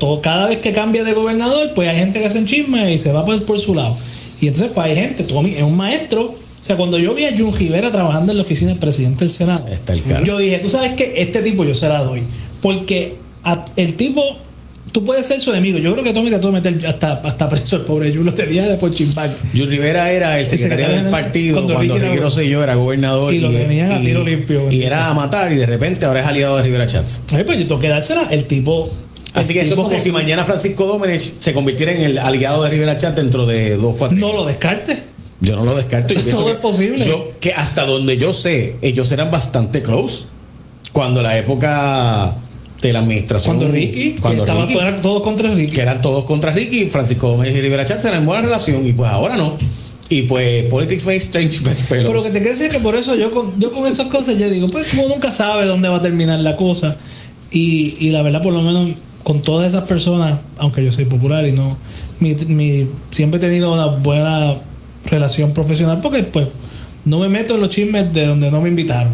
cada vez que cambia de gobernador, pues hay gente que hace chisme y se va por su lado. Y entonces pues hay gente, Tommy es un maestro. O sea, cuando yo vi a Jun Rivera trabajando en la oficina del presidente del Senado, yo dije, tú sabes que este tipo yo se la doy, porque el tipo, tú puedes ser su enemigo. Yo creo que Tommy te tuvo que meter hasta preso el pobre Jun, lo tenía de por chimbal. Jun Rivera era el secretario del partido cuando Ricky Rosselló era gobernador y lo tenían a tiro limpio. Y era a matar, y de repente ahora es aliado de Rivera Chats. Pues yo tengo que dársela, el tipo. Así que eso es como si mañana Francisco Domenech se convirtiera en el aliado de Rivera Chat dentro de 2-4 años. No lo descartes. Yo no lo descarto. Todo es posible. Que hasta donde yo sé, ellos eran bastante close. Cuando la época de la administración. Cuando estaban todos contra Ricky. Que eran todos contra Ricky. Francisco Domenech y Rivera Chat eran en buena relación. Y pues ahora no. Y pues politics makes strange bedfellows. Pero que te quiero decir que por eso yo con esas cosas yo digo, pues uno nunca sabe dónde va a terminar la cosa. Y la verdad, por lo menos con todas esas personas, aunque yo soy popular y no, siempre he tenido una buena relación profesional, porque pues no me meto en los chismes de donde no me invitaron.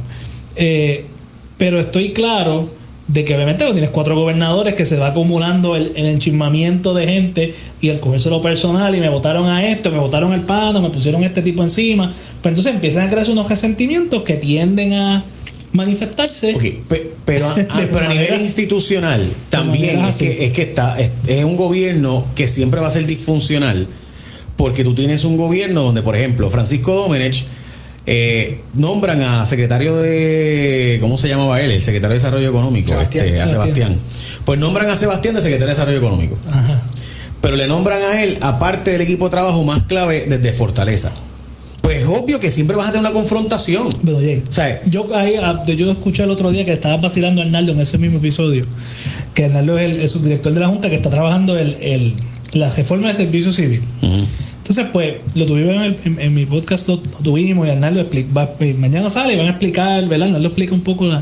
Pero estoy claro de que obviamente cuando tienes 4 gobernadores, que se va acumulando el enchismamiento de gente y el cogérselo personal, y me votaron a esto, me votaron al pano, me pusieron este tipo encima, pues entonces empiezan a crearse unos resentimientos que tienden a manifestarse. Okay, pero a nivel institucional también es que un gobierno que siempre va a ser disfuncional, porque tú tienes un gobierno donde, por ejemplo, Francisco Domenech nombran a secretario de, ¿cómo se llamaba él? El secretario de Desarrollo Económico, a Sebastián. Pues nombran a Sebastián de secretario de Desarrollo Económico. Ajá. Pero le nombran a él, aparte del equipo de trabajo más clave, desde Fortaleza. Pues es obvio que siempre vas a tener una confrontación. Pero oye, o sea, yo escuché el otro día que estaba vacilando a Arnaldo en ese mismo episodio, que Arnaldo es el subdirector de la Junta que está trabajando la reforma de servicio civil. Uh-huh. Entonces, pues, lo tuvimos en mi podcast, lo tuvimos, y Arnaldo mañana sale y van a explicar, ¿verdad? Arnaldo explica un poco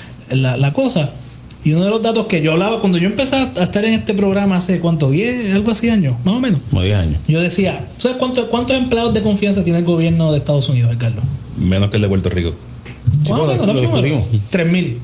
la cosa. Y uno de los datos que yo hablaba cuando yo empecé a estar en este programa hace, ¿cuánto? 10, algo así años, más o menos. Como 10 años. Yo decía, ¿sabes cuántos empleados de confianza tiene el gobierno de Estados Unidos, Carlos? Menos que el de Puerto Rico. Sí, bueno, lo discutimos. 3,000.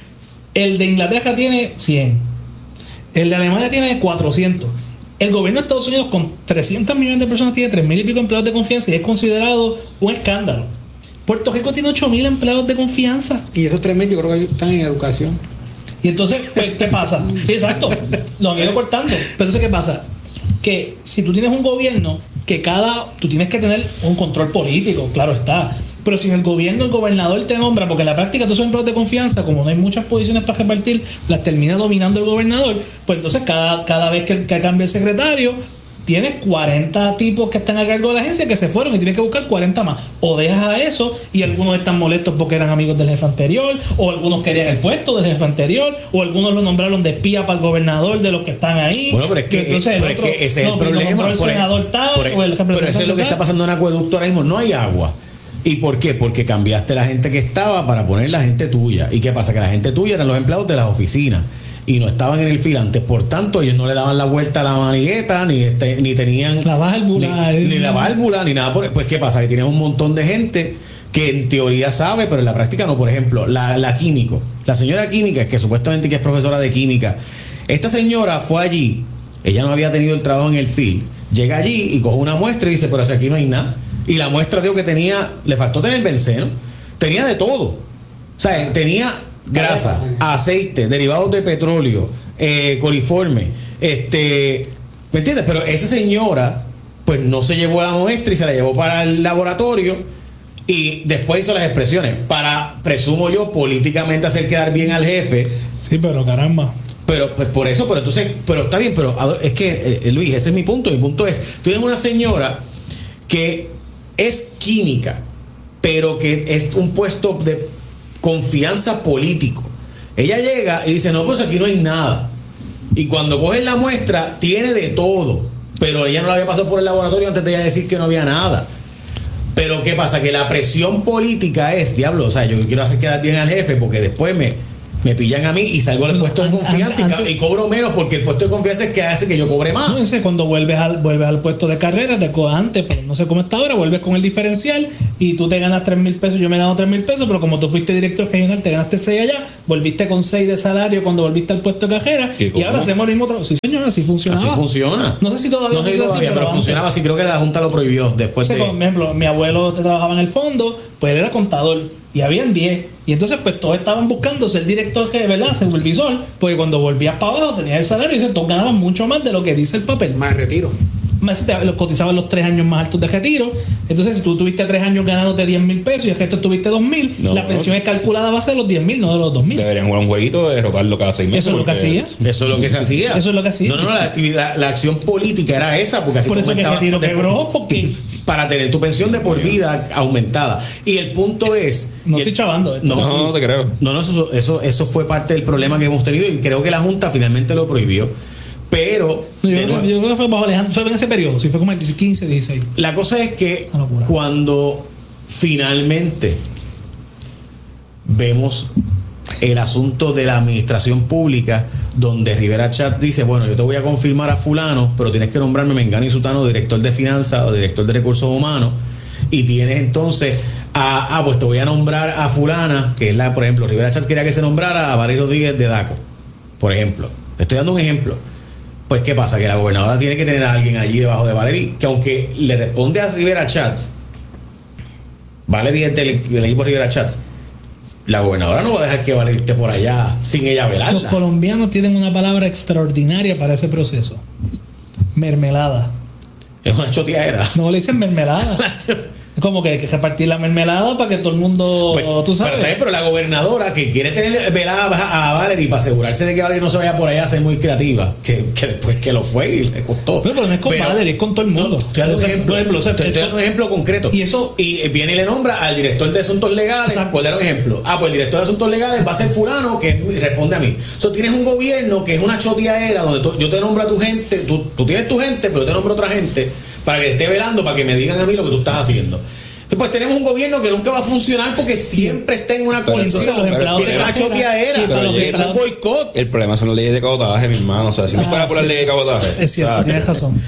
El de Inglaterra tiene 100. El de Alemania tiene 400. El gobierno de Estados Unidos, con 300 millones de personas, tiene 3,000 y pico empleados de confianza y es considerado un escándalo. Puerto Rico tiene 8,000 empleados de confianza. Y esos 3,000 yo creo que están en educación. Y entonces, pues, ¿qué pasa? Sí, exacto. Lo han ido cortando. Pero entonces, ¿qué pasa? Que si tú tienes un gobierno que tú tienes que tener un control político, claro está. Pero si en el gobierno el gobernador te nombra, porque en la práctica todos son empleados de confianza, como no hay muchas posiciones para repartir, las termina dominando el gobernador, pues entonces cada vez que cambia el secretario, tienes 40 tipos que están a cargo de la agencia que se fueron y tienes que buscar 40 más. O dejas a eso y algunos están molestos porque eran amigos del jefe anterior, o algunos querían el puesto del jefe anterior, o algunos lo nombraron de espía para el gobernador de los que están ahí. Bueno, pero es que, entonces es que ese es el problema. El senador tal, o el pero eso es lo que está pasando en Acueducto ahora mismo. No hay agua. ¿Y por qué? Porque cambiaste la gente que estaba para poner la gente tuya. ¿Y qué pasa? Que la gente tuya eran los empleados de las oficinas y no estaban en el fil antes, por tanto ellos no le daban la vuelta a la manigueta ni tenían la válvula ni la válvula ni nada. Pues qué pasa, que tienes un montón de gente que en teoría sabe, pero en la práctica no. Por ejemplo, la químico, la señora química, que supuestamente que es profesora de química, esta señora fue allí, ella no había tenido el trabajo en el fil, llega allí y coge una muestra y dice, pero si aquí no hay nada, y la muestra digo que le faltó tener benceno, tenía de todo, o sea, tenía grasa, aceite, derivados de petróleo, coliforme, ¿me entiendes? Pero esa señora pues no se llevó la muestra y se la llevó para el laboratorio y después hizo las expresiones para, presumo yo, políticamente hacer quedar bien al jefe. Sí, pero caramba. Pero pues por eso, pero entonces, pero está bien, pero es que Luis, ese es mi punto. Mi punto es, tú tienes una señora que es química, pero que es un puesto de confianza político. Ella llega y dice, no, pues aquí no hay nada. Y cuando cogen la muestra, tiene de todo. Pero ella no la había pasado por el laboratorio antes de ella decir que no había nada. Pero ¿qué pasa? Que la presión política es, diablo, o sea, yo quiero hacer quedar bien al jefe porque después Me pillan a mí y salgo del puesto de confianza y cobro menos porque el puesto de confianza es que hace que yo cobre más. No sé, cuando vuelves al puesto de carrera, antes, pero no sé cómo está ahora, vuelves con el diferencial y tú te ganas 3,000 pesos, yo me gano 3,000 pesos, pero como tú fuiste director regional, te ganaste 6 allá, volviste con 6 de salario cuando volviste al puesto de cajera y ahora hacemos el mismo trabajo. Sí, señor, así funcionaba. Así funciona. No sé si todavía no sé todavía, pero funcionaba así. Creo que la Junta lo prohibió después de... Por ejemplo, mi abuelo trabajaba en el fondo, pues él era contador y habían 10. Y entonces, pues todos estaban buscando ser director, ¿verdad? Supervisor, porque cuando volvías para abajo tenías el salario y todos ganaban mucho más de lo que dice el papel. Más retiro. Más te cotizaban los 3 años más altos de retiro. Entonces, si tú tuviste 3 años ganándote 10,000 pesos y el resto tuviste 2,000, la pensión es calculada a base de los 10,000, no de los 2,000. Deberían jugar un jueguito de rotarlo cada 6 meses. Eso es lo que hacía. Eso es lo que se hacía. Eso es lo que hacía. No, la actividad, la acción política era esa, porque así por eso que el retiro quebró, porque para tener tu pensión de por vida aumentada. Y el punto es... No estoy chavando esto. No te creo. No, eso fue parte del problema que hemos tenido y creo que la Junta finalmente lo prohibió. Pero... Yo creo que fue bajo Alejandro, fue en ese periodo, sí, fue como el 15, 16. La cosa es que cuando finalmente vemos el asunto de la administración pública, donde Rivera Chatz dice, bueno, yo te voy a confirmar a fulano, pero tienes que nombrarme Mengano y Sutano director de finanzas o director de recursos humanos, y tienes entonces pues te voy a nombrar a fulana, que es la, por ejemplo, Rivera Chatz quería que se nombrara a Valery Rodríguez de DACO, por ejemplo. Estoy dando un ejemplo. Pues ¿qué pasa? Que la gobernadora tiene que tener a alguien allí debajo de Valery, que aunque le responde a Rivera Chatz, Valery es del equipo Rivera Chatz, la gobernadora no va a dejar que Valery esté por allá sin ella velarla. Los colombianos tienen una palabra extraordinaria para ese proceso: mermelada. Es una choteadera. No le dicen mermelada. Como que hay que repartir la mermelada para que todo el mundo, pues, tú sabes. Pero la gobernadora que quiere tener velada a Valery para asegurarse de que Valery no se vaya por allá a ser muy creativa, que después que lo fue y le costó. Pero no es con Valery, es con todo el mundo. Te doy un ejemplo concreto. Y viene y le nombra al director de asuntos legales. Por dar un ejemplo. Pues el director de asuntos legales va a ser fulano que responde a mí. Tienes un gobierno que es una choteadera donde yo te nombro a tu gente, tú tienes tu gente, pero yo te nombro a otra gente para que esté velando, para que me digan a mí lo que tú estás haciendo. Pues tenemos un gobierno que nunca va a funcionar porque siempre está en una coalición. Tiene una choteadera, tiene un boicot. El problema son las leyes de cabotaje, mi hermano. O sea, si no fuera por la ley de cabotaje. Es cierto, tienes razón.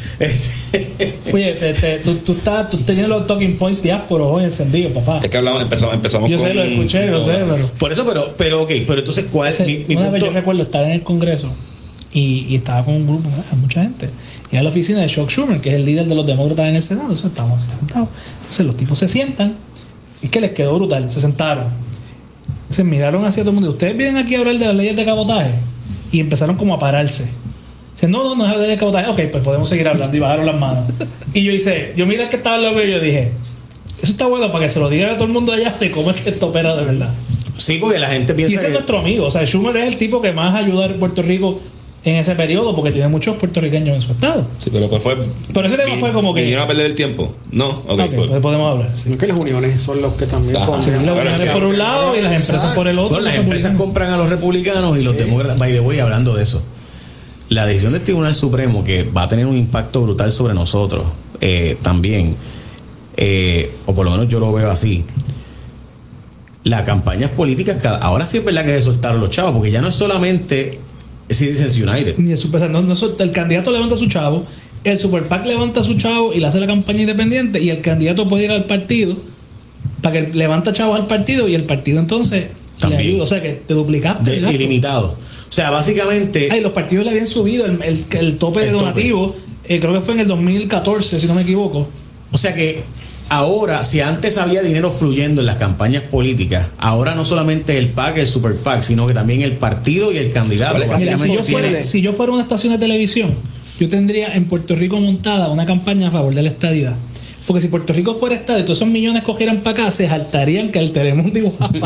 Oye, tú tienes los talking points diásporos hoy encendidos, papá. Es que empezamos yo sé, lo escuché, lo sé, pero... Por eso, pero entonces, ¿cuál es mi punto? Vez yo recuerdo estar en el Congreso y estaba con un grupo, mucha gente. Y a la oficina de Chuck Schumer, que es el líder de los demócratas en el Senado. Entonces estábamos sentados. Entonces los tipos se sientan. Es que les quedó brutal. Se sentaron. Se miraron hacia todo el mundo. ¿Ustedes vienen aquí a hablar de las leyes de cabotaje? Y empezaron como a pararse. Dicen, no es la ley de cabotaje. Ok, pues podemos seguir hablando. Y bajaron las manos. Y yo miré al que estaba al lado y yo dije, eso está bueno para que se lo diga a todo el mundo allá de cómo es que esto opera de verdad. Sí, porque la gente piensa. Y ese es nuestro amigo. O sea, Schumer es el tipo que más ayuda a Puerto Rico en ese periodo, porque tiene muchos puertorriqueños en su estado. Sí, pero pues fue... Pero ese tema fue como que... ¿Vinieron a perder el tiempo? No, pues podemos hablar. Sí. No es que las uniones son los que también las uniones por un lado y las empresas por el otro. Las empresas compran a los republicanos y los demócratas. By the way, hablando de eso, la decisión del Tribunal Supremo, que va a tener un impacto brutal sobre nosotros, también, o por lo menos yo lo veo así. Las campañas políticas, ahora sí es verdad que se soltaron los chavos, porque ya no es solamente Citizens United. Ni el candidato levanta su chavo, el Super PAC levanta su chavo y le hace la campaña independiente, y el candidato puede ir al partido para que levanta chavos al partido y el partido entonces también le ayuda. O sea que te duplicaste. Ilimitado. O sea, básicamente. Los partidos le habían subido el tope de donativo. Creo que fue en el 2014, si no me equivoco. O sea que ahora, si antes había dinero fluyendo en las campañas políticas, ahora no solamente el PAC, el Super PAC, sino que también el partido y el candidato. Mira, si yo fuera una estación de televisión, yo tendría en Puerto Rico montada una campaña a favor de la estadidad. Porque si Puerto Rico fuera estado y todos esos millones cogieran para acá, se saltarían que el Telemundo dibujaba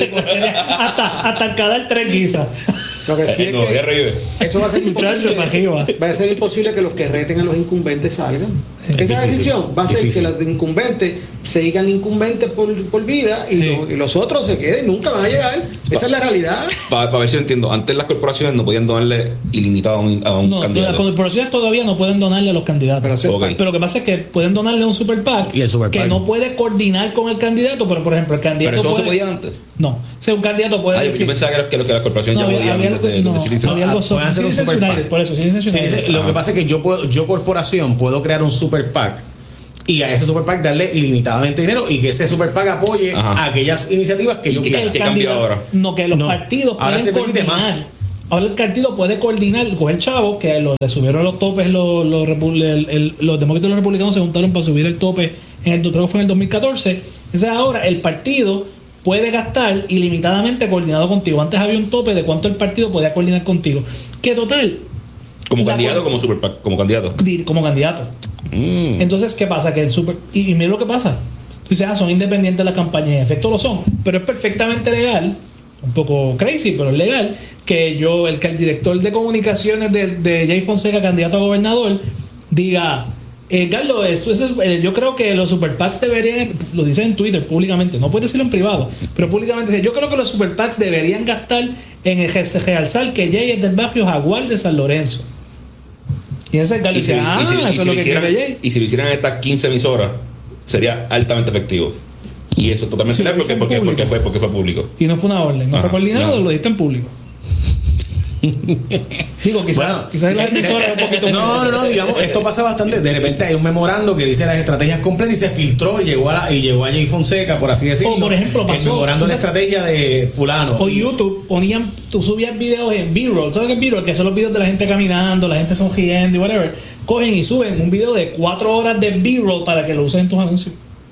hasta el canal 3 guisa. Lo que sí es que eso va a ser imposible. Va a ser imposible que los que reten a los incumbentes salgan. Esa decisión va a ser que los incumbentes sigan incumbentes por vida y los otros se queden, nunca van a llegar. Esa es la realidad. Para ver si lo entiendo, antes las corporaciones no podían donarle ilimitado a un candidato. Las corporaciones todavía no pueden donarle a los candidatos. Pero lo que pasa es que pueden donarle a un super PAC y el super PAC que no puede coordinar con el candidato, pero por ejemplo el candidato pero eso puede, no se podía antes. No, o sea, un candidato puede decir, yo pensaba que las corporaciones ya podían había algo pueden hacer un super PAC. por eso, Lo que pasa es que yo corporación puedo crear un super PAC y a ese super PAC darle ilimitadamente dinero y que ese super PAC apoye a aquellas iniciativas que yo quiera. ¿Qué cambia ahora? No, que los partidos ahora pueden se permite coordinar. más. Ahora el partido puede coordinar con el chavo, que le subieron los topes, los demócratas y los republicanos se juntaron para subir el tope creo que fue en el 2014. Entonces ahora el partido puede gastar ilimitadamente coordinado contigo. Antes había un tope de cuánto el partido podía coordinar contigo. Que total... ¿Como candidato o como super PAC? Como candidato. Como candidato. Entonces, ¿qué pasa? Que el super... Y mira lo que pasa. Tú dices, son independientes las campañas. En efecto lo son. Pero es perfectamente legal, un poco crazy, pero es legal, que el director de comunicaciones de Jay Fonseca, candidato a gobernador, diga... Carlos, yo creo que los super PACs deberían, lo dice en Twitter públicamente, no puede decirlo en privado, pero públicamente, yo creo que los super PACs deberían gastar en realzar que Jay es del barrio Jaguar de San Lorenzo. Y ese Carlos dice, eso es lo que quiere Jay. Y si lo hicieran estas 15 emisoras, sería altamente efectivo. Y eso es totalmente legal porque fue público. Y no fue una orden, no fue coordinado, lo diste en público. Digo, quizás las emisoras un poquito. No, digamos, esto pasa bastante. De repente hay un memorando que dice las estrategias completas y se filtró y llegó a Jay Fonseca, por así decirlo. O por ejemplo, pasó. Memorando la estrategia de fulano. O YouTube tú subías videos en B-roll. ¿Sabes qué es B-roll? Que son los videos de la gente caminando, la gente sonriendo y whatever. Cogen y suben un video de 4 horas de B-roll para que lo usen en tus anuncios.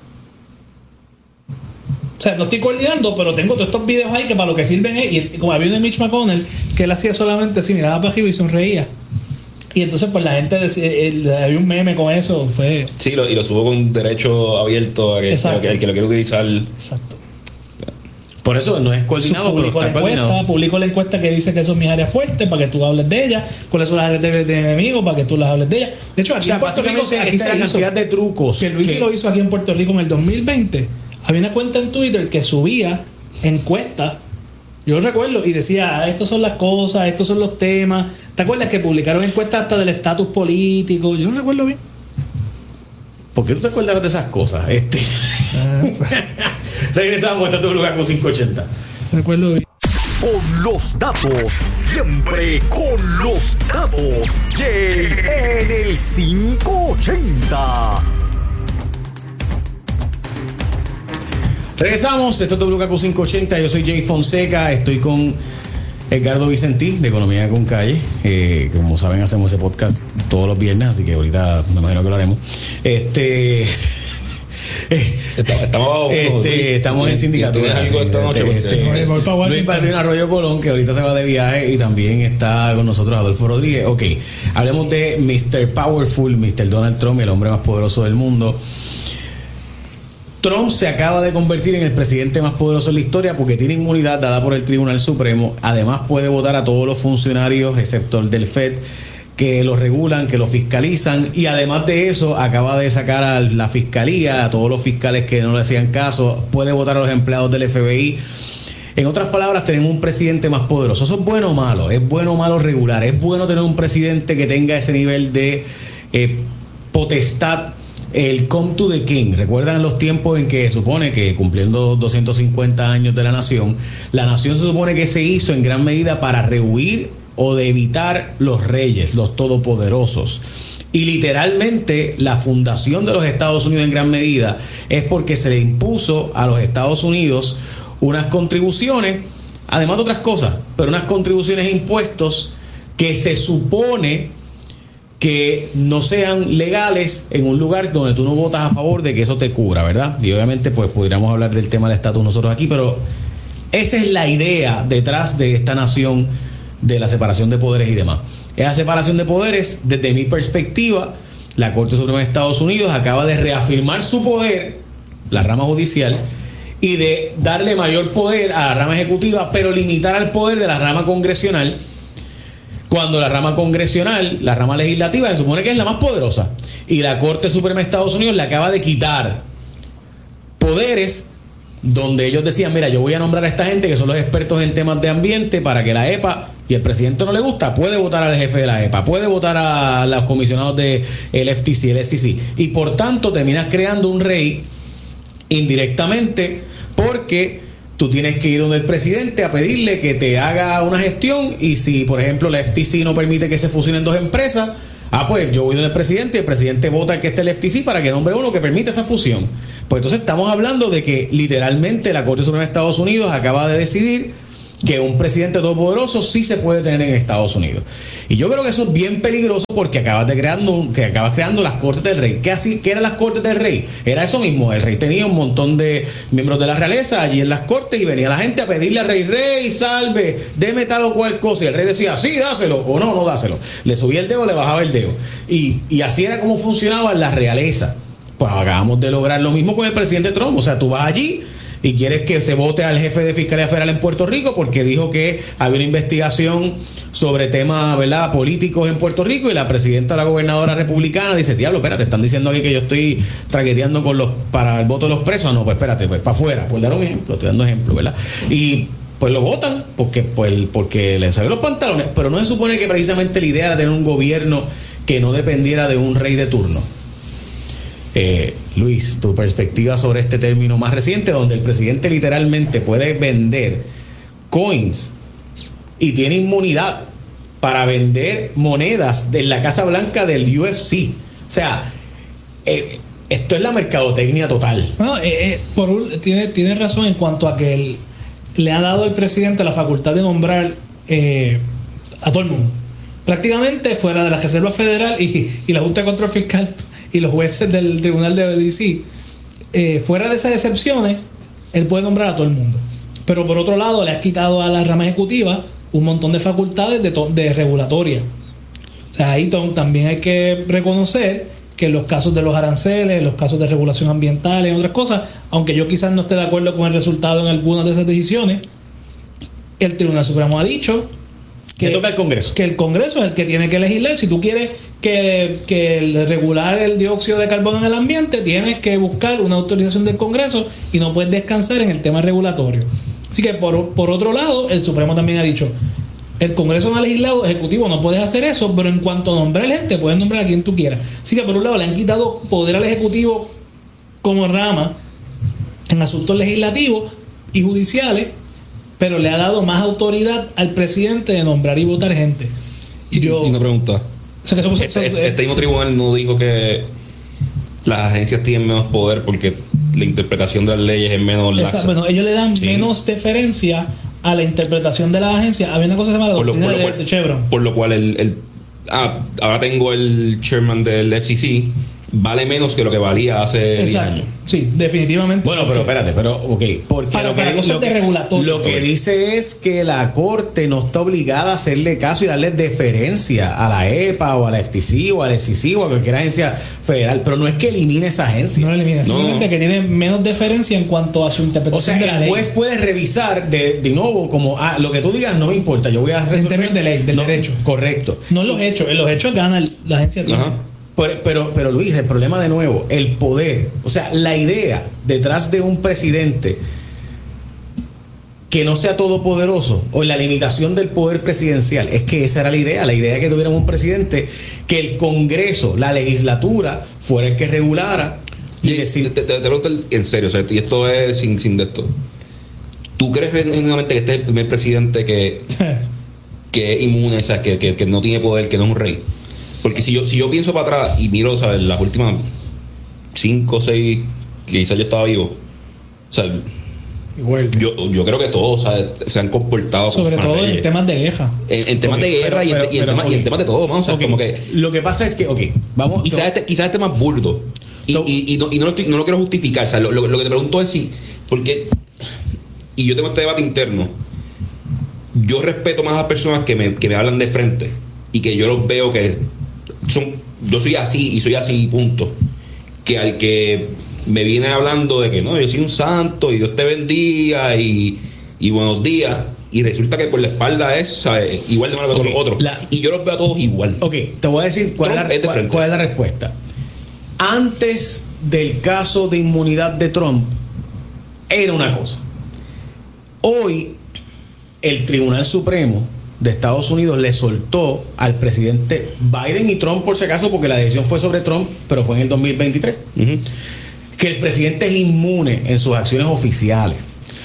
O sea, no estoy coordinando, pero tengo todos estos videos ahí que para lo que sirven es... Y como había uno de Mitch McConnell, que él hacía solamente así, miraba para arriba y sonreía. Y entonces pues la gente decía, había un meme con eso. Sí, y lo subo con derecho abierto a que el que lo quiera utilizar. Exacto. Por eso no es coordinado, pero está coordinado. Publico la encuesta que dice que son mis áreas fuertes para que tú hables de ellas, cuáles son las áreas de enemigo para que tú las hables de ellas. De hecho, aquí en Puerto Rico esta es la cantidad de trucos que Luis lo hizo aquí en Puerto Rico en el 2020. Había una cuenta en Twitter que subía encuestas, yo lo recuerdo, y decía, estas son las cosas, estos son los temas. ¿Te acuerdas que publicaron encuestas hasta del estatus político? Yo lo recuerdo bien. ¿Por qué tú te acuerdas de esas cosas? Regresamos a tu lugar con 580. Recuerdo bien. Con los datos, siempre con los datos. Jay en el 580. Regresamos, esto es WKQ 580, yo soy Jay Fonseca, estoy con Edgardo Vicentí de Economía con Calle. Como saben, hacemos ese podcast todos los viernes, así que ahorita me imagino que lo haremos. Estamos en sindicatura. Luis Balbino Arroyo Colón, que ahorita se va de viaje, y también está con nosotros Adolfo Rodríguez. Ok, hablemos de Mr. Powerful, Mr. Donald Trump, el hombre más poderoso del mundo. Trump se acaba de convertir en el presidente más poderoso de la historia porque tiene inmunidad dada por el Tribunal Supremo. Además puede votar a todos los funcionarios, excepto el del FED, que lo regulan, que lo fiscalizan. Y además de eso, acaba de sacar a la fiscalía, a todos los fiscales que no le hacían caso. Puede votar a los empleados del FBI. En otras palabras, tenemos un presidente más poderoso. ¿Eso es bueno o malo? ¿Es bueno o malo regular? ¿Es bueno tener un presidente que tenga ese nivel de potestad? El come to the king. ¿Recuerdan los tiempos en que se supone que, cumpliendo 250 años de la nación se supone que se hizo en gran medida para rehuir o de evitar los reyes, los todopoderosos? Y literalmente la fundación de los Estados Unidos en gran medida es porque se le impuso a los Estados Unidos unas contribuciones, además de otras cosas, pero unas contribuciones e impuestos que se supone que no sean legales en un lugar donde tú no votas a favor de que eso te cubra, ¿verdad? Y obviamente pues podríamos hablar del tema del estatus nosotros aquí, pero esa es la idea detrás de esta nación, de la separación de poderes y demás. Esa separación de poderes, desde mi perspectiva, la Corte Suprema de Estados Unidos acaba de reafirmar su poder, la rama judicial, y de darle mayor poder a la rama ejecutiva, pero limitar al poder de la rama congresional, Cuando la rama congresional, la rama legislativa, se supone que es la más poderosa. Y la Corte Suprema de Estados Unidos le acaba de quitar poderes donde ellos decían, mira, yo voy a nombrar a esta gente que son los expertos en temas de ambiente para que la EPA, y el presidente no le gusta, puede votar al jefe de la EPA, puede votar a los comisionados del FTC, el SEC. Y por tanto terminas creando un rey indirectamente porque tú tienes que ir donde el presidente a pedirle que te haga una gestión, y si por ejemplo la FTC no permite que se fusionen dos empresas, pues yo voy donde el presidente y el presidente vota al que esté el FTC para que nombre uno que permita esa fusión. Pues entonces estamos hablando de que literalmente la Corte Suprema de Estados Unidos acaba de decidir que un presidente todopoderoso sí se puede tener en Estados Unidos. Y yo creo que eso es bien peligroso porque acabas creando las Cortes del Rey. ¿Qué eran las Cortes del Rey? Era eso mismo. El rey tenía un montón de miembros de la realeza allí en las Cortes y venía la gente a pedirle al rey, salve, deme tal o cual cosa. Y el rey decía, sí, dáselo, o no dáselo. Le subía el dedo, le bajaba el dedo. Y así era como funcionaba la realeza. Pues acabamos de lograr lo mismo con el presidente Trump. O sea, tú vas allí y quieres que se vote al jefe de Fiscalía Federal en Puerto Rico porque dijo que había una investigación sobre temas, ¿verdad?, políticos en Puerto Rico, y la presidenta, la gobernadora republicana, dice, diablo, espérate, están diciendo aquí que yo estoy traqueteando para el voto de los presos. No, pues espérate, pues para afuera, por dar un ejemplo, estoy dando ejemplo, ¿verdad? Y pues lo votan porque les salen los pantalones, pero no se supone que precisamente la idea era tener un gobierno que no dependiera de un rey de turno. Luis, tu perspectiva sobre este término más reciente, donde el presidente literalmente puede vender coins y tiene inmunidad para vender monedas de la Casa Blanca del UFC. O sea, esto es la mercadotecnia total. No, tiene razón en cuanto a que le ha dado al presidente la facultad de nombrar a todo el mundo, prácticamente fuera de la Reserva Federal y la Junta de Control Fiscal y los jueces del Tribunal de DC. Fuera de esas excepciones, él puede nombrar a todo el mundo. Pero por otro lado, le has quitado a la rama ejecutiva un montón de facultades de regulatoria. O sea, ahí también hay que reconocer que en los casos de los aranceles, en los casos de regulación ambiental y otras cosas, aunque yo quizás no esté de acuerdo con el resultado en algunas de esas decisiones, el Tribunal Supremo ha dicho que toca el Congreso. Que el Congreso es el que tiene que legislar. Si tú quieres que regular el dióxido de carbono en el ambiente, tienes que buscar una autorización del Congreso y no puedes descansar en el tema regulatorio. Así que por otro lado, el Supremo también ha dicho, el Congreso no ha legislado, Ejecutivo no puedes hacer eso, pero en cuanto a nombrar gente, puedes nombrar a quien tú quieras. Así que por un lado le han quitado poder al Ejecutivo como rama en asuntos legislativos y judiciales, pero le ha dado más autoridad al presidente de nombrar y votar gente. Y una pregunta. O sea, que este mismo tribunal no dijo que las agencias tienen menos poder porque la interpretación de las leyes es menos laxa. Bueno, ellos le dan menos deferencia a la interpretación de las agencias. Había una cosa que se llama doctrina de Chevron. Por lo cual ahora tengo el chairman del FCC, vale menos que lo que valía hace 10 años. Sí, definitivamente. Bueno, pero espérate, porque para cosas de regulatorio. Lo que dice es que la Corte no está obligada a hacerle caso y darle deferencia a la EPA o a la FTC o al SEC o a cualquier agencia federal, pero no es que elimine esa agencia. No la elimina, simplemente que tiene menos deferencia en cuanto a su interpretación de la ley. El juez puede revisar de nuevo como lo que tú digas no me importa, yo voy a resolver. En términos de ley, del derecho. Correcto. No en los hechos gana la agencia. Pero Luis, el problema de nuevo, el poder, o sea, la idea detrás de un presidente que no sea todopoderoso o la limitación del poder presidencial, es que esa era la idea que tuviéramos un presidente, que el Congreso, la legislatura, fuera el que regulara y decir... Te pregunto en serio, o sea, y esto es sin de esto. ¿Tú crees genuinamente que este es el primer presidente que es inmune, o sea, que no tiene poder, que no es un rey? Porque si yo pienso para atrás y miro, ¿sabes?, las últimas 5 o 6 que quizás yo estaba vivo, o sea, yo creo que todos, ¿sabes?, se han comportado sobre todo en temas de guerra. En temas de guerra y en temas de todo, vamos, o sea, como que lo que pasa es que, vamos. Quizás este más burdo. Y no lo quiero justificar, o sea, lo que te pregunto es si, porque, y yo tengo este debate interno, yo respeto más a las personas que me hablan de frente y que yo los veo que yo soy así y soy así, punto, que al que me viene hablando de que no, yo soy un santo y Dios te bendiga y buenos días, y resulta que por la espalda es, ¿sabes?, igual de malo que todos los otros. Y yo los veo a todos igual. Ok, te voy a decir cuál es la respuesta. Antes del caso de inmunidad de Trump, era una cosa. Hoy, el Tribunal Supremo de Estados Unidos le soltó al presidente Biden y Trump, por si acaso, porque la decisión fue sobre Trump, pero fue en el 2023, que el presidente es inmune en sus acciones oficiales.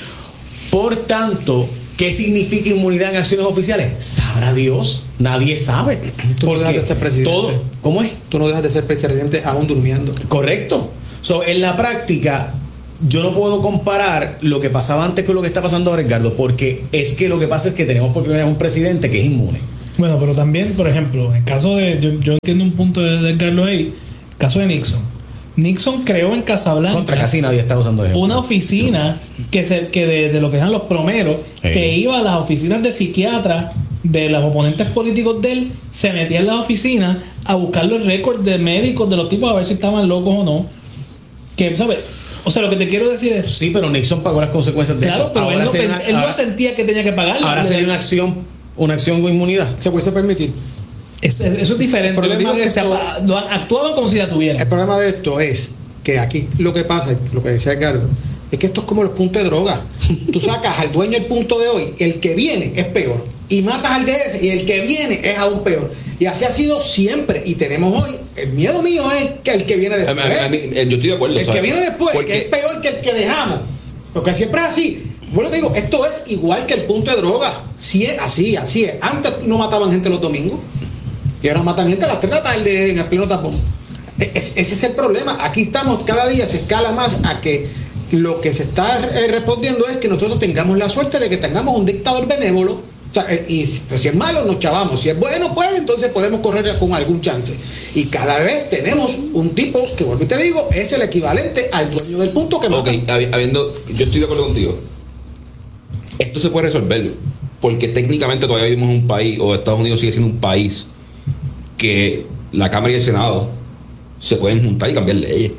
Por tanto, ¿qué significa inmunidad en acciones oficiales? Sabrá Dios, nadie sabe. Tú no dejas de ser presidente. ¿Cómo es? Tú no dejas de ser presidente aún durmiendo. Correcto. En la práctica, yo no puedo comparar lo que pasaba antes con lo que está pasando ahora, Edgardo, porque es que lo que pasa es que tenemos por primera vez un presidente que es inmune. Bueno, pero también, por ejemplo, en el caso de... Yo entiendo un punto de Edgardo ahí. El caso de Nixon. Nixon creó en Casablanca... Contra casi nadie está usando ejemplo. Una oficina que de lo que eran los plomeros, que iba a las oficinas de psiquiatras de los oponentes políticos de él, se metía en las oficinas a buscar los récords de médicos de los tipos a ver si estaban locos o no. Que, ¿sabes? O sea, lo que te quiero decir es... Sí, pero Nixon pagó las consecuencias de eso. Claro, pero él no sentía que tenía que pagarlo. Ahora sería una acción con inmunidad. ¿Se puede permitir? Eso es diferente. El problema de esto, actuaban como si la tuvieran. El problema de esto es que aquí lo que pasa, lo que decía Edgardo, es que esto es como los puntos de droga. Tú sacas al dueño el punto de hoy, el que viene es peor. Y matas al de ese, y el que viene es aún peor. Y así ha sido siempre. Y tenemos hoy, el miedo mío es que el que viene después. Yo estoy de acuerdo. El que viene después, que es peor que el que dejamos. Porque siempre es así. Bueno, te digo, esto es igual que el punto de droga. Sí es así es. Antes no mataban gente los domingos. Y ahora matan gente a las 3 de la tarde en el pleno tapón. Ese es el problema. Aquí estamos, cada día se escala más a que lo que se está respondiendo es que nosotros tengamos la suerte de que tengamos un dictador benévolo. O sea, y pues, si es malo, nos chavamos. Si es bueno, pues entonces podemos correr con algún chance. Y cada vez tenemos un tipo que, vuelvo y te digo, es el equivalente al dueño del punto que mata. Yo estoy de acuerdo contigo. Esto se puede resolver porque técnicamente todavía vivimos en un país, o Estados Unidos sigue siendo un país, que la Cámara y el Senado se pueden juntar y cambiar leyes.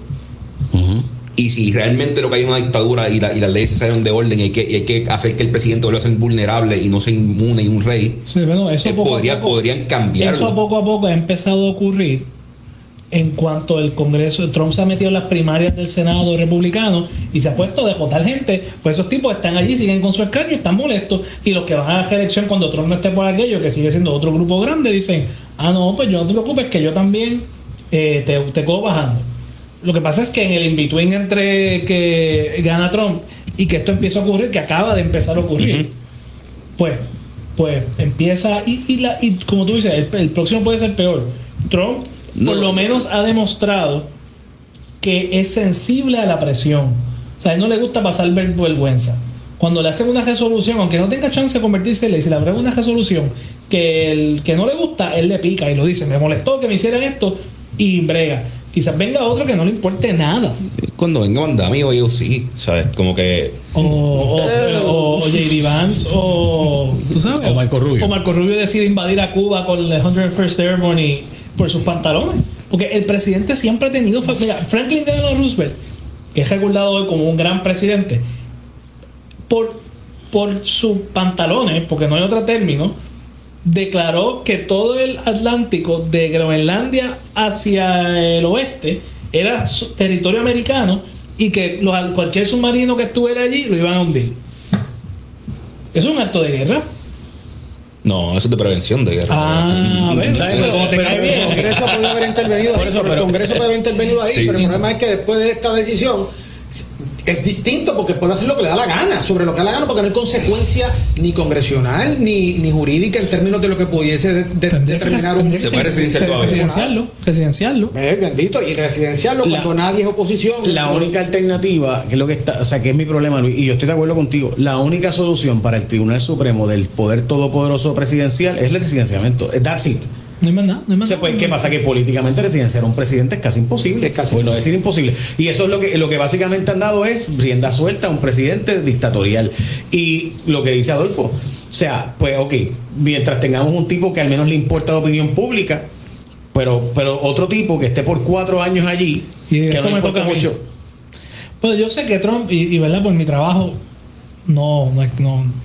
Y si realmente lo que hay es una dictadura y las leyes se salen de orden y hay que hacer que el presidente vuelva a ser invulnerable y no sea inmune y un rey, sí, bueno, eso podrían cambiarlo. Eso poco a poco ha empezado a ocurrir en cuanto el Congreso. Trump se ha metido en las primarias del Senado republicano y se ha puesto a dejotar gente. Pues esos tipos están allí, siguen con su escaño, están molestos. Y los que van a la reelección cuando Trump no esté por aquello, que sigue siendo otro grupo grande, dicen: no, pues yo no te preocupes, que yo también te cojo bajando. Lo que pasa es que en el in-between entre que gana Trump y que esto empieza a ocurrir, que acaba de empezar a ocurrir, pues empieza y como tú dices, el próximo puede ser peor. Trump por lo menos ha demostrado que es sensible a la presión. O sea, a él no le gusta pasar vergüenza. Cuando le hacen una resolución, aunque no tenga chance de convertirse en ley, si le abren una resolución que el que no le gusta, él le pica y lo dice: me molestó que me hicieran esto, y brega. Quizás venga otro que no le importe nada. Cuando venga Mandami o yo sí, ¿sabes? Como que... O J.D. Vance, ¿tú sabes? O Marco Rubio. O Marco Rubio decide invadir a Cuba con el 101st Airborne y por sus pantalones. Porque el presidente siempre ha tenido... Mira, Franklin Delano Roosevelt, que es recordado hoy como un gran presidente, por sus pantalones, porque no hay otro término, declaró que todo el Atlántico de Groenlandia hacia el oeste era territorio americano y que cualquier submarino que estuviera allí lo iban a hundir. ¿Eso es un acto de guerra? No, eso es de prevención de guerra. El Congreso puede haber intervenido ahí. El Congreso puede haber intervenido ahí, pero el problema es que después de esta decisión es distinto, porque puede hacer lo que le da la gana, sobre lo que le da la gana, porque no hay consecuencia ni congresional ni jurídica en términos de lo que pudiese determinar un... Se puede residenciarlo. Bendito, y residenciarlo cuando nadie es oposición. La única alternativa, que es lo que está, o sea, que es mi problema, Luis, y yo estoy de acuerdo contigo, la única solución para el Tribunal Supremo del poder todopoderoso presidencial es el residenciamiento. That's it. No hay más nada. O sea, pues, ¿qué pasa? Que políticamente residenciar a un presidente es casi imposible. Por no decir imposible. Y eso es lo que básicamente han dado es rienda suelta a un presidente dictatorial. Y lo que dice Adolfo, o sea, pues ok, mientras tengamos un tipo que al menos le importa la opinión pública, pero otro tipo que esté por 4 años allí, y que no me importa mucho. Pues yo sé que Trump, y verdad, por mi trabajo, no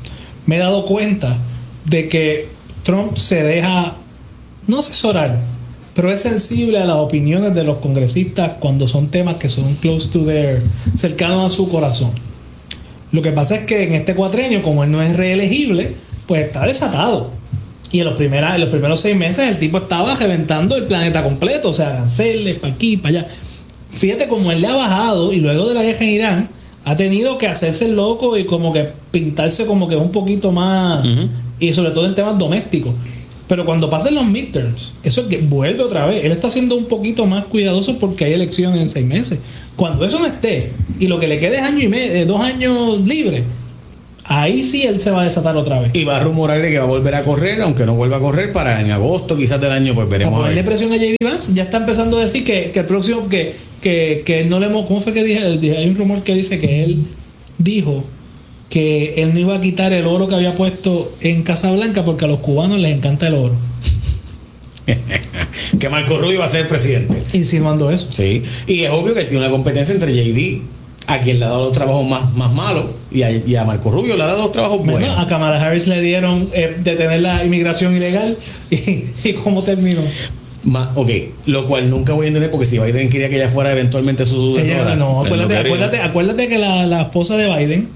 me he dado cuenta de que Trump se deja no asesorar, pero es sensible a las opiniones de los congresistas cuando son temas que son close to their, cercanos a su corazón. Lo que pasa es que en este cuatrenio, como él no es reelegible, pues está desatado. Y en los primeros 6 meses el tipo estaba reventando el planeta completo, o sea, aranceles, para aquí, para allá. Fíjate cómo él le ha bajado, y luego de la guerra en Irán, ha tenido que hacerse el loco y como que pintarse como que un poquito más, y sobre todo en temas domésticos. Pero cuando pasen los midterms, eso es que vuelve otra vez. Él está siendo un poquito más cuidadoso porque hay elecciones en 6 meses. Cuando eso no esté, y lo que le quede es año y medio, 2 años libres, ahí sí él se va a desatar otra vez. Y va a rumorar de que va a volver a correr, aunque no vuelva a correr para en agosto quizás del año, pues veremos. Para a ver. ponerle presión a J.D. Vance, ya está empezando a decir que el próximo, que no le hemos... ¿Cómo fue que dije? Hay un rumor que dice que él dijo que él no iba a quitar el oro que había puesto en Casablanca porque a los cubanos les encanta el oro. Que Marco Rubio va a ser presidente. Insinuando eso. Sí, y es obvio que él tiene una competencia entre JD, a quien le ha dado los trabajos más malos, y a Marco Rubio le ha dado los trabajos buenos. Bueno, a Kamala Harris le dieron detener la inmigración ilegal y ¿cómo terminó? Ok, lo cual nunca voy a entender, porque si Biden quería que ella fuera eventualmente su sucesora. No, Él no quería. acuérdate que la esposa de Biden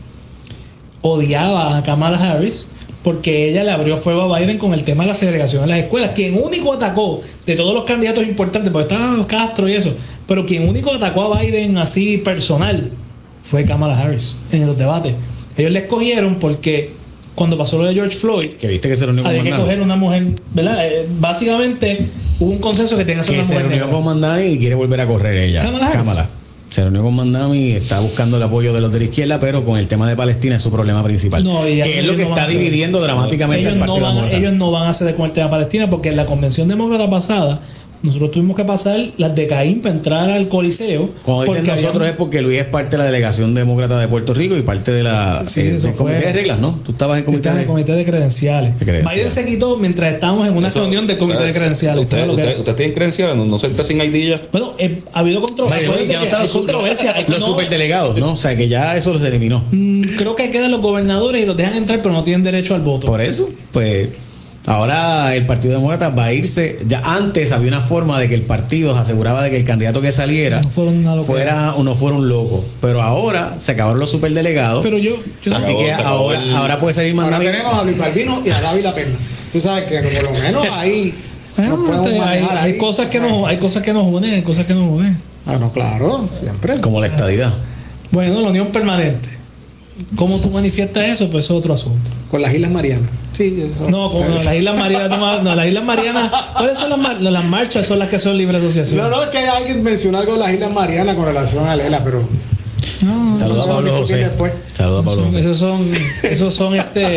odiaba a Kamala Harris porque ella le abrió fuego a Biden con el tema de la segregación en las escuelas. Quien único atacó de todos los candidatos importantes, porque estaba Castro y eso, pero quien único atacó a Biden así personal fue Kamala Harris en los debates. Ellos le escogieron porque cuando pasó lo de George Floyd, Que viste que se reunió con había que Mandani. coger una mujer, ¿verdad? Básicamente hubo un consenso que tenía que ser Que una se mujer reunió negra. con Mandani y quiere volver a correr ella. Kamala Harris. Se reunió con Mandani y está buscando el apoyo de los de la izquierda, pero con el tema de Palestina es su problema principal. No, y que es lo que ellos no está van a hacer. dividiendo dramáticamente ellos al Partido Demócrata. ellos no van a ceder con el tema Palestina, porque en la convención demócrata pasada nosotros tuvimos que pasar las de Caín para entrar al Coliseo. Como dicen porque nosotros es porque Luis es parte de la delegación demócrata de Puerto Rico y parte de la Sí, eso del comité fue- de reglas, ¿no? Tú estabas en comité Está en de el comité de credenciales. De credenciales. Biden se quitó mientras estábamos en una Eso- reunión del comité de credenciales. Todo lo que era. ¿Usted tiene credenciales? ¿No se está sin ID ya? Bueno, ha habido controversia. Ya no están Hay controversia. los No, superdelegados, ¿no? O sea, que ya eso los eliminó. creo que quedan los gobernadores y los dejan entrar, pero no tienen derecho al voto. Por eso, pues ahora el Partido Demócrata va a irse. Ya antes había una forma de que el partido se aseguraba de que el candidato que saliera No fuera una locura. no fuera un loco. Pero ahora se acabaron los superdelegados. Pero yo Se así acabó, que se acabó ahora puede salir Ahora Mandani. tenemos a Luis Balbino y a David La Perna. Tú sabes que por lo menos ahí nos podemos manejar hay ahí. cosas que nos unen, hay cosas que nos unen. Ah, no, claro, siempre. Como la estadidad. Bueno, la unión permanente. ¿Cómo tú manifiestas eso? Pues eso es otro asunto. Con las Islas Marianas. Sí, eso. No, las Islas Marianas, las Islas Marianas, ¿cuáles son las marchas? Son las que son libre asociación. No, es que alguien mencionó algo de las Islas Marianas con relación a Lela, pero No, Saludos a eso Pablo lo José. discutimos después. Saludos a Pablo José. esos son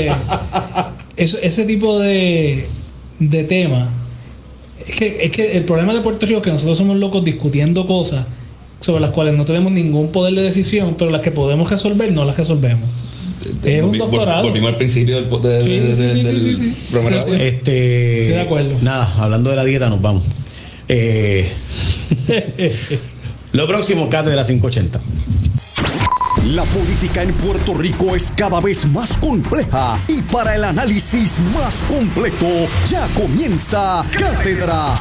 ese tipo de temas. Es que el problema de Puerto Rico es que nosotros somos locos discutiendo cosas sobre las cuales no tenemos ningún poder de decisión, pero las que podemos resolver no las resolvemos. Es un doctorado. Volvimos al principio del Sí. programa. Estoy de acuerdo. Nada, hablando de la dieta, nos vamos. Lo próximo, Cátedra 580. La política en Puerto Rico es cada vez más compleja y para el análisis más completo ya comienza Cátedra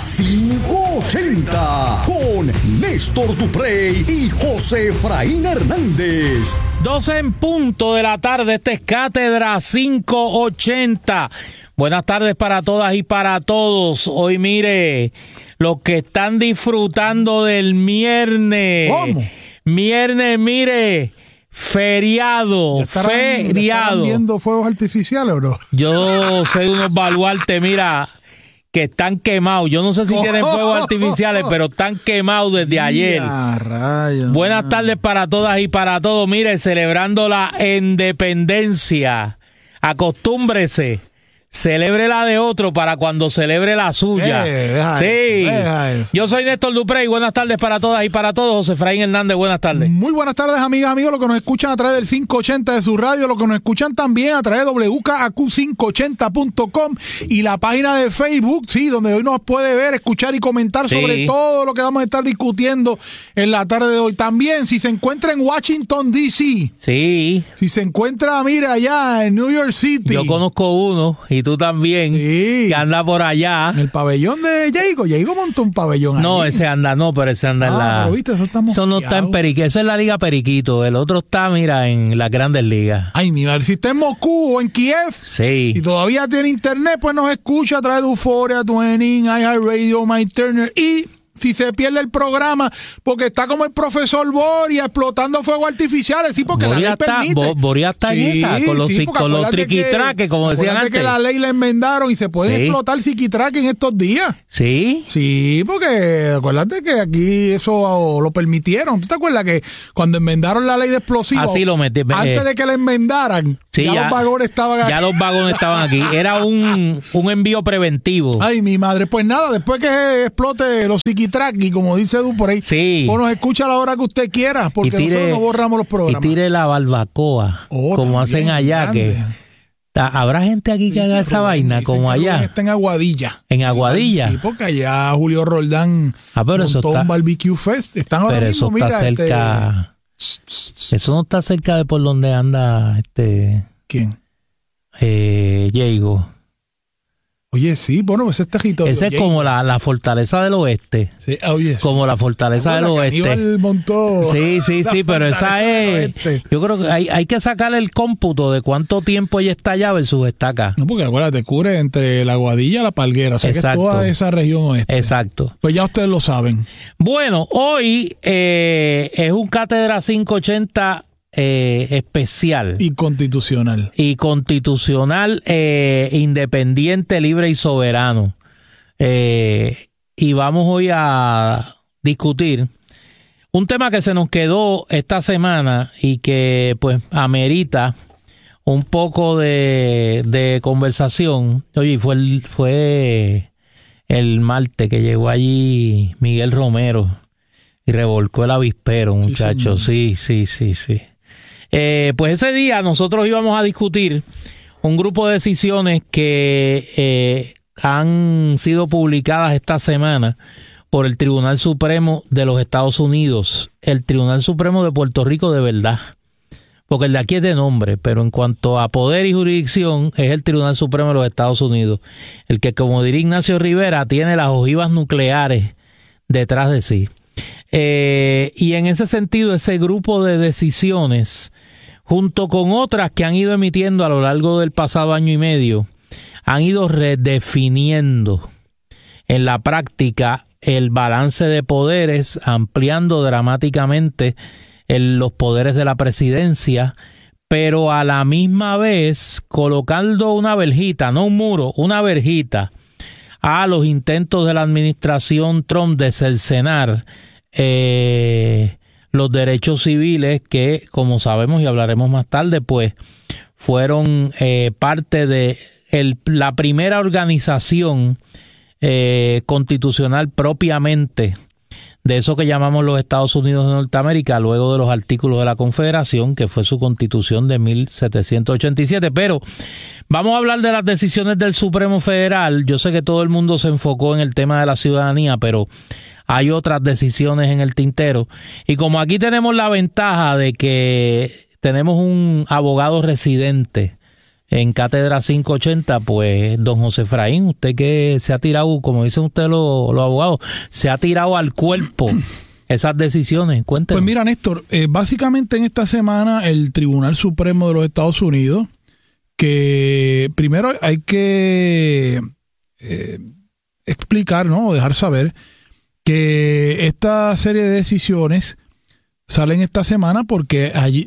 580 con Néstor Duprey y José Efraín Hernández. 12 en punto de la tarde, esta es Cátedra 580. Buenas tardes para todas y para todos. Hoy mire, los que están disfrutando del viernes. ¿Cómo? Viernes, mire, feriado, ¿Estarán feriado. viendo fuegos artificiales o no? Yo sé de unos baluartes, mira, que están quemados. Yo no sé si tienen fuegos artificiales, pero están quemados desde ayer. Ya, rayos. Buenas tardes para todas y para todos. Mire, celebrando la independencia. Acostúmbrese. celebre la de otro para cuando celebre la suya. Deja Sí. deja eso. Yo soy Néstor Duprey. Buenas tardes para todas y para todos. José Efraín Hernández, buenas tardes. Muy buenas tardes, amigas, amigos, los que nos escuchan a través del 580 de su radio, los que nos escuchan también a través de WKAQ580.com y la página de Facebook, sí, donde hoy nos puede ver, escuchar y comentar Sí. sobre todo lo que vamos a estar discutiendo en la tarde de hoy. También, si se encuentra en Washington, D.C., Sí, si se encuentra, mira, allá en New York City, yo conozco uno y tú también, Sí. que anda por allá. en el pabellón de Jacob montó un pabellón No, allí. ese anda, no, pero ese anda en la... pero viste, eso está no está en mosqueado. Periquito, eso es la Liga Periquito. El otro está, mira, en las Grandes Ligas. Ay, mi madre, si está en Moscú o en Kiev Sí. y todavía tiene internet, pues nos escucha a través de Euphoria, Tuning, iHeartRadio, MyTurner. Y si se pierde el programa, porque está como el profesor Boria explotando fuegos artificiales, sí, porque Boria la ley está- permite. Boria está en esa, con los porque con los acuérdate triquitraques, como decían acuérdate antes. que la ley la enmendaron y se pueden Sí. explotar psiquitraques en estos días. Sí. Sí, porque acuérdate que aquí eso lo permitieron. ¿Tú te acuerdas que cuando enmendaron la ley de explosivos, Así lo metí. antes de que la enmendaran, Sí, ya los vagones estaban aquí? Ya los vagones estaban aquí. Era un envío preventivo. Ay, mi madre. Pues nada, después que explote los psiquitraqui, como dice Edu por ahí, Sí. o nos escucha a la hora que usted quiera, porque Y tire- nosotros no borramos los Y programas. tire la barbacoa, Oh, como también, hacen allá. grande. ¿Habrá gente aquí que Sí, haga sí, esa Rubén, vaina dicen como que Rubén allá? está en Aguadilla. En Aguadilla. Sí, porque allá Julio Roldán Pero eso montó está- un barbecue fest. Están ahora Pero mismo, eso está mira, cerca. Eso no está cerca de por donde anda ¿Quién? Diego. Oye, sí, bueno, ese es territorio. Ese es como la fortaleza del oeste. Sí, oye, Como la fortaleza del oeste. Aníbal montó Sí, la pero esa fortaleza del es. oeste. Yo creo que hay que sacar el cómputo de cuánto tiempo ella está allá versus está acá. No, porque acuérdate, cubre entre la Aguadilla y la Palguera. O sea, Exacto. que es toda esa región oeste. Exacto. Pues ya ustedes lo saben. Bueno, hoy es un Cátedra 580 especial Y constitucional. y constitucional, independiente, libre y soberano. Y vamos hoy a discutir un tema que se nos quedó esta semana y que pues amerita un poco de conversación. Oye, fue el martes que llegó allí Miguel Romero y revolcó el avispero, muchachos. Sí. Pues ese día nosotros íbamos a discutir un grupo de decisiones que han sido publicadas esta semana por el Tribunal Supremo de los Estados Unidos, el Tribunal Supremo de Puerto Rico de verdad, porque el de aquí es de nombre, pero en cuanto a poder y jurisdicción es el Tribunal Supremo de los Estados Unidos, el que, como diría Ignacio Rivera, tiene las ojivas nucleares detrás de sí. Y en ese sentido, ese grupo de decisiones, junto con otras que han ido emitiendo a lo largo del pasado año y medio, han ido redefiniendo en la práctica el balance de poderes, ampliando dramáticamente los poderes de la presidencia, pero a la misma vez colocando una verjita, no un muro, una verjita a los intentos de la administración Trump de cercenar los derechos civiles que, como sabemos y hablaremos más tarde, pues fueron parte de la primera organización constitucional propiamente de eso que llamamos los Estados Unidos de Norteamérica, luego de los artículos de la Confederación, que fue su constitución de 1787. Pero vamos a hablar de las decisiones del Supremo Federal. Yo sé que todo el mundo se enfocó en el tema de la ciudadanía, pero hay otras decisiones en el tintero. Y como aquí tenemos la ventaja de que tenemos un abogado residente en Cátedra 580, pues don José Efraín, usted que se ha tirado, como dicen ustedes los abogados, se ha tirado al cuerpo esas decisiones. Cuéntenos. Pues mira, Néstor, básicamente en esta semana el Tribunal Supremo de los Estados Unidos, que primero hay que explicar, ¿no? O dejar saber que esta serie de decisiones salen esta semana porque allí,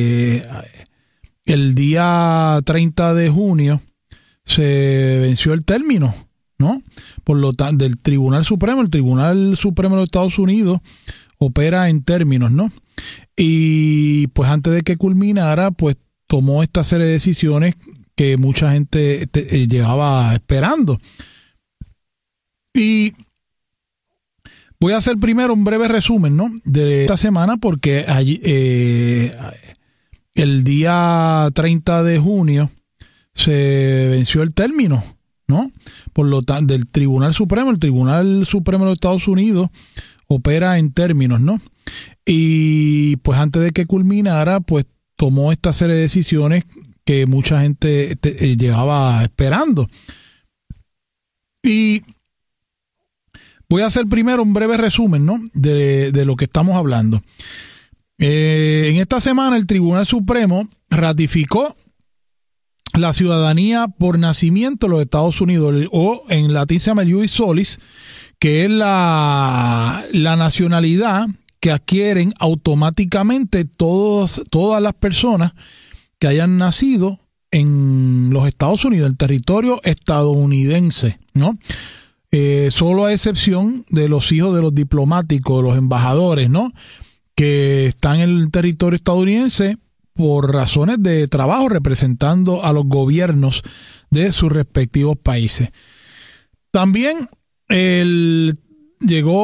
el día 30 de junio se venció el término, ¿no? Por lo tanto, del Tribunal Supremo, el Tribunal Supremo de los Estados Unidos opera en términos, ¿no? Y pues antes de que culminara, pues tomó esta serie de decisiones que mucha gente llevaba esperando. Y voy a hacer primero un breve resumen, ¿no?, de esta semana, porque allí, el día 30 de junio se venció el término, ¿no?, por lo tanto, del Tribunal Supremo. El Tribunal Supremo de los Estados Unidos opera en términos, ¿no? Y pues antes de que culminara, pues tomó esta serie de decisiones que mucha gente llevaba esperando. Y voy a hacer primero un breve resumen, ¿no?, de lo que estamos hablando. En esta semana el Tribunal Supremo ratificó la ciudadanía por nacimiento de los Estados Unidos, o en latín se llama ius solis, que es la nacionalidad que adquieren automáticamente todas las personas que hayan nacido en los Estados Unidos, el territorio estadounidense, ¿no? Solo a excepción de los hijos de los diplomáticos, los embajadores, ¿no?, que están en el territorio estadounidense por razones de trabajo representando a los gobiernos de sus respectivos países. También llegó